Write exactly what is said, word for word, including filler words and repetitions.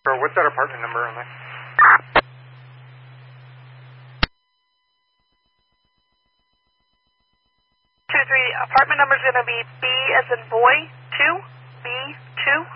Or what's that apartment number on there? Two, three. Apartment number is going to be B as in boy, two, B, two.